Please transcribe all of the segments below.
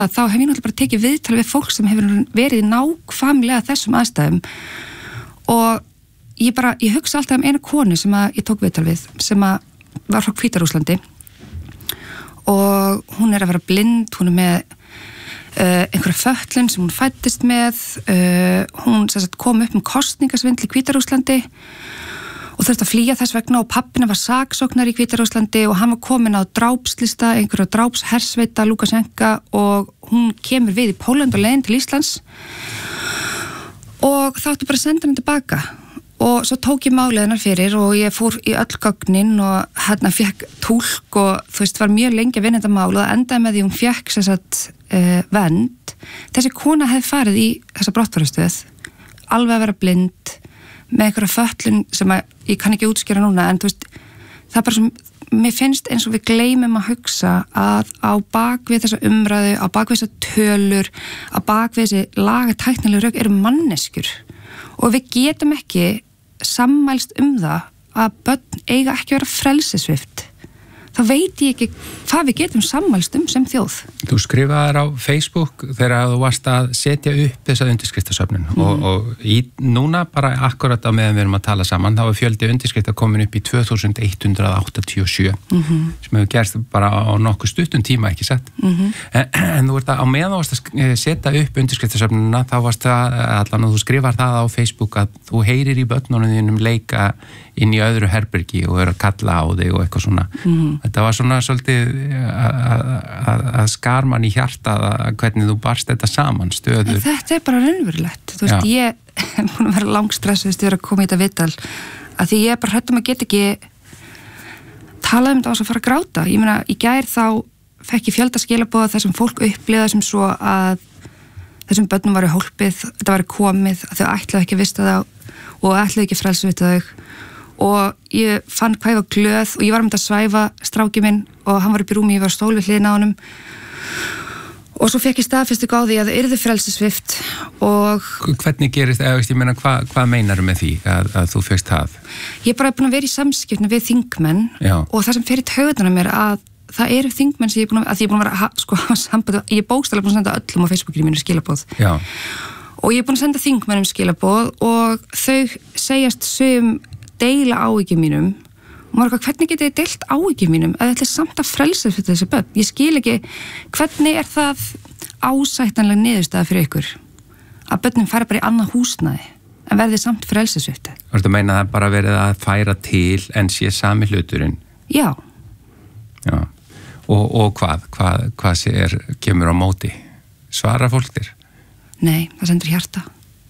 þá hef ég náttúrulega bara tekið viðtal við fólk sem hefur verið nákvæmlega þessum aðstæðum og ég hugsa alltaf eina konu sem ég tók viðtal við sem var frá Hvíta-Rússlandi og hún að vera blind, hún með einhverja fötlun sem hún fæddist með, hún kom upp með kosningasvindl í Hvíta-Rússlandi og þurfti að flýja þess vegna og pappina var saksóknari í Hvíta-Rússlandi og hann var komin á drápslista, einhverja drápshersveita Lukasjenko og hún kemur við í Pólland og leiðin til Íslands og þá áttu bara að senda hann tilbaka og svo tók ég málið hennar fyrir og ég fór í öll gögnin og hérna fekk túlk og þú veist, var mjög lengi að vinna þetta mál og það endaði með því hún fekk vernd. Þessi kona hefði farið í þessa brottfarastöð, alveg að vera blind, með einhverja fötlun sem ég kann ekki útskýra núna, en þú veist, það bara sem, mér finnst eins og við gleymum að hugsa að á bakvið þessa umræðu, á bakvið þessa tölur, á bakvið þessi lagatæknilegu rök eru manneskjur og við getum ekki sammælst það að börn eiga ekki að vera frelsissvipt. Þá veit ég ekki hvað við getum sammælst sem þjóð. Þú skrifaðir á Facebook þegar þú varst að setja upp þessa undirskriftasöfnun og núna bara akkurat á meðan við erum að tala saman þá fjöldi undirskrifta komin upp í 2187 sem hefur gerst bara á nokkuð stuttum tíma, ekki satt? En þú ert á meðan þú varst að setja upp undirskriftasöfnununa þá varst það, allan og þú skrifar það á Facebook að þú heyrir í börnunum þínum leika inn í öðru herbergi og eru að kalla á þig og eitthvað svona. Þetta var svona svolítið að skar mann í hjartað hvernig þú barst þetta saman, stöður. Þetta bara raunverulegt. Þú veist, ég er búin að vera langstressuð þegar að koma í þetta viðtal að því ég bara hrættum að geta ekki talað þetta á þess að fara að gráta. Ég meina, í gær þá fekk ég fjölda skilaboða þessum fólk upplifa sem svo að þessum börnum varu hólpið, þetta varu komið, að þau ætlaðu ekki að vista þá og ætlaðu ekki að frelsuvita þau og ég fann hvað ég var glöð og ég var að svæfa stráki minn og hann var upp í rúmi, ég var á stól við hliðina á honum og svo fekk ég staðfestingu á því að það yrði frelsissvipt og... Hvernig gerist það, ég meina, hvað meinaru með því að þú fékkst það? Ég er bara búin að vera í samskipni við þingmenn og það sem fer í taugarnar mér að það eru þingmenn sem ég er búin að vera samband, ég er bókstaflega búin að senda öllum á Facebookinu mínu skilaboð og ég er búin að senda þingmennum skilaboð og þau segjast sum deila áhyggjum mínum og maður hvernig getið þið deilt áhyggjum mínum að þetta er samt að frelsa fyrir þessi börn. Ég skil ekki hvernig er það ásættanlega niðurstaða fyrir ykkur að börnum fara bara í annað húsnæði en verði samt frelsasvipti. Þú veist að meina að það bara verið að færa til en sé sami hluturinn? Já. Og hvað kemur á móti? Svara fólk þér? Nei, það sendur hjarta.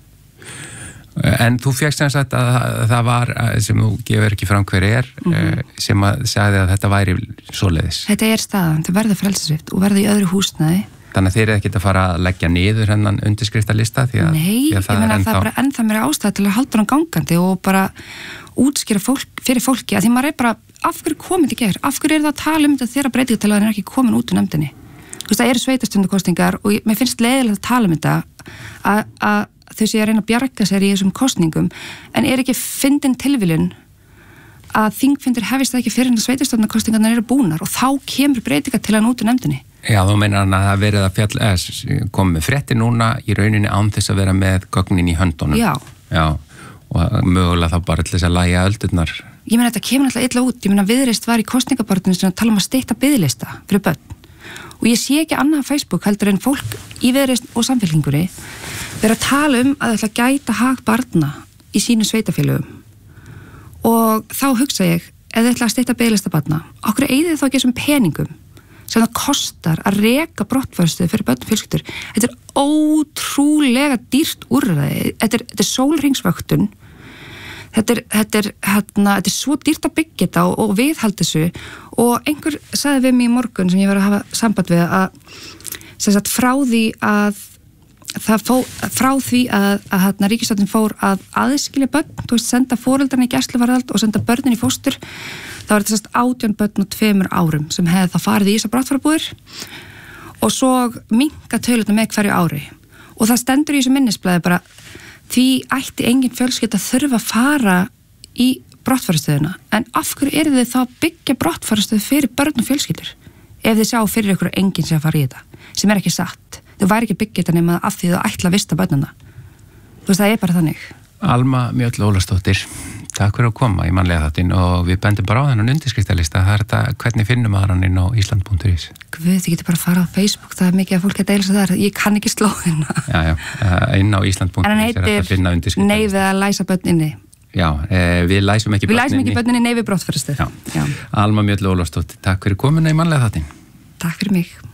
En þú fékkst sem sagt að það var, sem þú gefur ekki fram hver sem að sagði að þetta væri svoleiðis. Þetta er staðan, það verður frelsasvipt og verður í öðru húsnæði. Þannig að þeir eru ekki að fara að leggja niður hennan undirskriftalista því að... Nei, ég meina það er bara ennþá mér ástæða til að halda hann gangandi og bara útskýra fyrir fólki að því maður er bara, af hverju komið þið ger? Af hverju er það að tala þetta þegar breytingartillagan er ekki komin út úr nefndinni? Þú veist, það eru sveitarstjórnarkosningar og mér finnst leiðilegt að tala þetta að þau sé að reyna að bjarga sér í þessum kosningum en er ekki fyndin tilviljun að þingfundir hefist það ekki fyrir en að sveitarstjórnarkosningarnar eru búnar og þá kemur breytingartillagan út úr nefndinni. Já, þú meinar að það verið að koma með frétti núna í rauninni án þess að vera með gögnin í höndunum. Já, og mögulega þá bara til þess að lægja öldurnar. Ég meina þetta kemur alltaf illa út, ég meina Viðreisn var í kosningabaráttunni sem að tala að stytta biðlista fyrir börn og ég sé ekki annað á Facebook heldur en fólk í Viðreisn og Samfylkingunni vera að tala að það ætla að gæta hag barna í sínu sveitafélögum og þá hugsa ég ef þið ætla að stytta biðlista barna okkur eigið þá ekki þessum peningum sem það kostar að reka brottfærstöðu fyrir börn og fjölskyldur. Þetta er ótrúlega dýrt úrræði, þetta er sólhringsvöktun þetta er svo dýrt að byggja þetta og viðhalda þessu og einhver sagði við mig í morgun sem ég var að hafa samband við að frá því að ríkisstjórnin fór að aðskilja börn, þú veist, senda foreldrarna í gæsluvarðhald og senda börnin í fóstur þá var þetta 18 börn á 2 árum sem hefði það farið í þessar brottfararbúðir og svo minnka tölurnar með hverju ári og það stendur í þessu minnisblaði bara því ætti engin fjölskylda að þurfa að fara í brottfarastöðuna en af hverju eru þið þá að byggja brottfarastöðu fyrir börn og fjölskyldur? ef þið sjá fyrir ykkur enginn sem að fara í þetta, sem ekki satt. Þú væri ekki byggja þetta nema af því þú ætla að vista börnuna. Þú veist, það bara þannig. Alma Mjöll Ólafsdóttir, takk fyrir að koma í mannlega þáttinn og við bendum bara á þennan undirskriftalista. Það þetta, hvernig finnum maður hann inn á Ísland.is? Guð, þið getur bara að fara á Facebook, það mikið að fólk að deila svo þar. Ég kann ekki slóðina. Já, inn á Ísland.is en hann heitir Neyfið að læsa börn inni. Já, við læsum ekki börn inni, Neyfið brottferðarstöð. Alma Mjöll Ólafsdóttir, takk fyrir komuna í mannlega þáttinn. Takk fyrir mig.